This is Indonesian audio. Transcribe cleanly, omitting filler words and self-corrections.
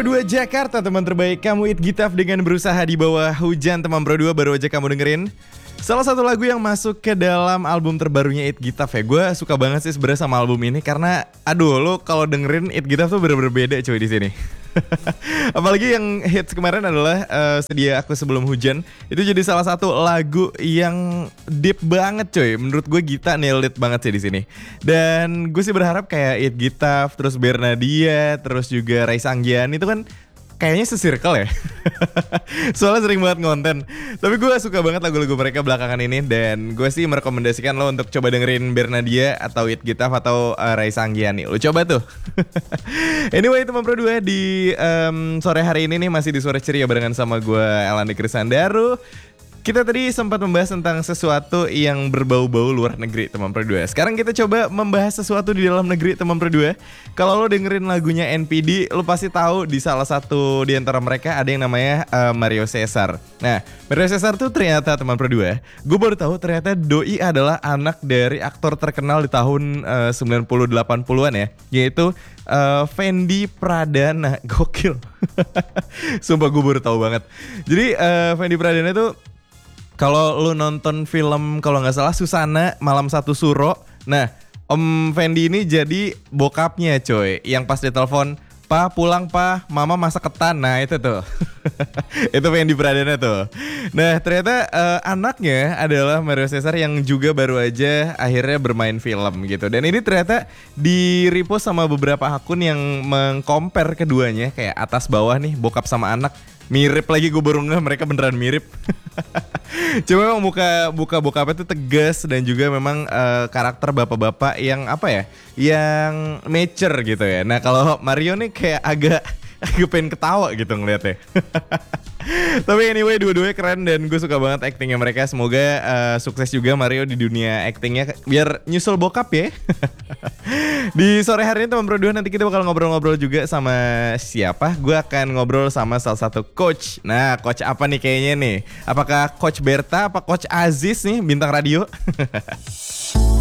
Pro 2 Jakarta, teman terbaik. Kamu It Gitaf dengan berusaha di bawah hujan. Teman Pro 2 baru aja kamu dengerin salah satu lagu yang masuk ke dalam album terbarunya It Gitaf ya. Gue suka banget sih sebenarnya sama album ini karena aduh, lo kalau dengerin It Gitaf tuh bener-bener beda cuy di sini. Apalagi yang hits kemarin adalah Sedia Aku Sebelum Hujan. Itu jadi salah satu lagu yang deep banget cuy. Menurut gue Gita nailed it banget sih di sini. Dan gue sih berharap kayak It Gitaf, terus Bernadia, terus juga Raisa Anggiani itu kan kayaknya se-circle ya. Soalnya sering banget ngonten. Tapi gue suka banget lagu-lagu mereka belakangan ini. Dan gue sih merekomendasikan lo untuk coba dengerin Bernadia atau It Gitaf atau Raisa Anggiani. Lo coba tuh. Anyway teman Pro 2 di sore hari ini nih masih di Sore Ceria barengan sama gue Elandi Krisandaru. Kita tadi sempat membahas tentang sesuatu yang berbau-bau luar negeri teman Pro 2. Sekarang kita coba membahas sesuatu di dalam negeri teman Pro 2. Kalau lo dengerin lagunya NPD, lo pasti tahu di salah satu di antara mereka ada yang namanya Mario Cesar. Nah, Mario Cesar tuh ternyata teman Pro 2, gue baru tahu ternyata doi adalah anak dari aktor terkenal di tahun 90-80an ya, yaitu Fendi Pradana. Gokil. Sumpah gue baru tahu banget. Jadi Fendi Pradana tuh kalau lu nonton film kalau nggak salah Susana Malam Satu Suro, nah Om Fendi ini jadi bokapnya coy, yang pas ditelepon, "Pa pulang pa, mama masak ketan." Nah itu tuh. Itu Fendi Pradana tuh. Nah ternyata anaknya adalah Mario Cesar yang juga baru aja akhirnya bermain film gitu. Dan ini ternyata di repost sama beberapa akun yang mengcompare keduanya, kayak atas bawah nih, bokap sama anak. Mirip lagi, gue baru ngeh mereka beneran mirip. Cuma memang buka bokapnya tuh tegas dan juga memang karakter bapak-bapak yang apa ya, yang mature gitu ya. Nah kalau Mario nih kayak agak pengen ketawa gitu ngeliatnya. Tapi anyway dua-duanya keren dan gue suka banget actingnya mereka. Semoga sukses juga Mario di dunia actingnya biar nyusul bokap ya. Di sore hari ini teman Pro 2 nanti kita bakal ngobrol-ngobrol juga sama siapa? Gue akan ngobrol sama salah satu coach. Nah coach apa nih kayaknya nih? Apakah Coach Berta apa Coach Aziz nih bintang radio?